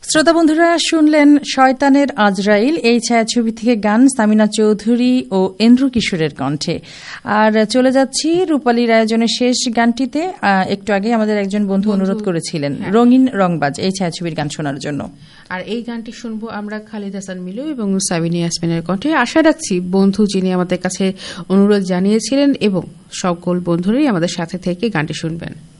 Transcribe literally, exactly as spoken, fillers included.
শ্রোতা বন্ধুরা, শুনলেন শয়তানের আজরাইল এই ছায়াছবি থেকে গান সামিনা চৌধুরী ও এন্দ্র কিশোরের কণ্ঠে। আর চলে যাচ্ছি রূপালীর আয়োজনের শেষ গানটিতে। একটু আগে আমাদের একজন বন্ধু অনুরোধ করেছিলেন রঙিন রংবাজ এই ছায়াছবির গান শোনার জন্য। আর এই গানটি শুনবো আমরা খালিদ হাসান মিলু এবং সাবিনা ইয়াসমিনের কণ্ঠে। আশা রাখছি বন্ধু যিনি আমাদের কাছে অনুরোধ জানিয়েছিলেন এবং সকল বন্ধুরাই আমাদের সাথে থেকে গানটি শুনবেন।